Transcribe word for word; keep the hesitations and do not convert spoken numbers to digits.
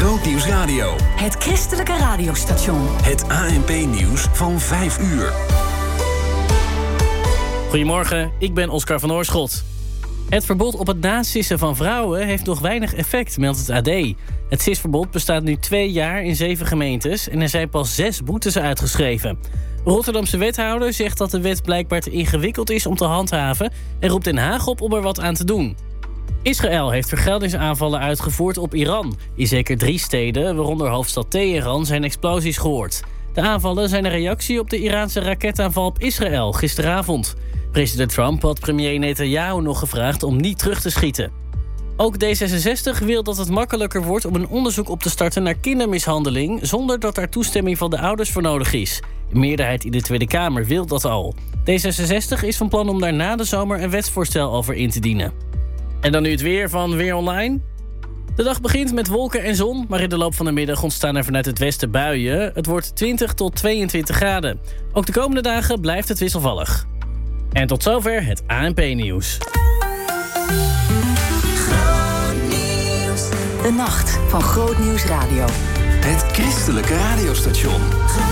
Grootnieuws Radio. Het christelijke radiostation. Het A N P-nieuws van vijf uur. Goedemorgen, ik ben Oscar van Oorschot. Het verbod op het nasissen van vrouwen heeft nog weinig effect, meldt het A D. Het sisverbod bestaat nu twee jaar in zeven gemeentes en er zijn pas zes boetes uitgeschreven. Rotterdamse wethouder zegt dat de wet blijkbaar te ingewikkeld is om te handhaven en roept Den Haag op om er wat aan te doen. Israël heeft vergeldingsaanvallen uitgevoerd op Iran. In zeker drie steden, waaronder hoofdstad Teheran, zijn explosies gehoord. De aanvallen zijn een reactie op de Iraanse raketaanval op Israël gisteravond. President Trump had premier Netanyahu nog gevraagd om niet terug te schieten. Ook D zesenzestig wil dat het makkelijker wordt om een onderzoek op te starten naar kindermishandeling, zonder dat daar toestemming van de ouders voor nodig is. De meerderheid in de Tweede Kamer wil dat al. D zesenzestig is van plan om daar na de zomer een wetsvoorstel over in te dienen. En dan nu het weer van Weer Online. De dag begint met wolken en zon, maar in de loop van de middag ontstaan er vanuit het westen buien. Het wordt twintig tot tweeëntwintig graden. Ook de komende dagen blijft het wisselvallig. En tot zover het A N P-nieuws. De nacht van Grootnieuws Radio. Het christelijke radiostation.